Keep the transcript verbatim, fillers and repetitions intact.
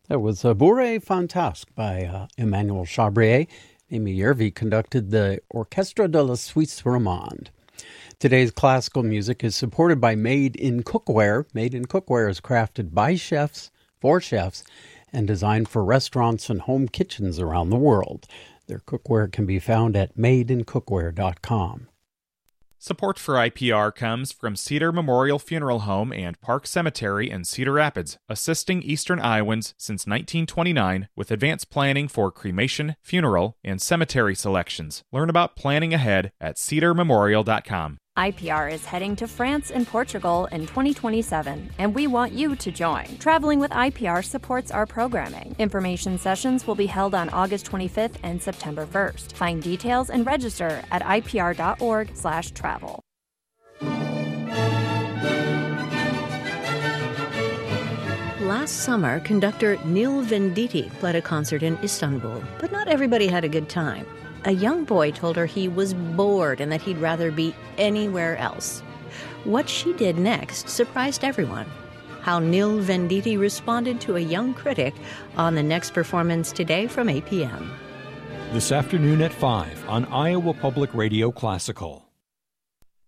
That was uh, Bourrée Fantasque by uh, Emmanuel Chabrier. Amy Yervi conducted the Orchestre de la Suisse Romande. Today's classical music is supported by Made in Cookware. Made in Cookware is crafted by chefs, for chefs, and designed for restaurants and home kitchens around the world. Their cookware can be found at made in cookware dot com. Support for I P R comes from Cedar Memorial Funeral Home and Park Cemetery in Cedar Rapids, assisting Eastern Iowans since nineteen twenty-nine with advanced planning for cremation, funeral, and cemetery selections. Learn about planning ahead at cedar memorial dot com. I P R is heading to France and Portugal in twenty twenty-seven, and we want you to join. Traveling with I P R supports our programming. Information sessions will be held on August twenty-fifth and September first. Find details and register at I P R dot org slash travel. Last summer, conductor Neil Venditti played a concert in Istanbul, but not everybody had a good time. A young boy told her he was bored and that he'd rather be anywhere else. What she did next surprised everyone. How Neil Venditti responded to a young critic on the next performance today from eight p.m. This afternoon at five on Iowa Public Radio Classical.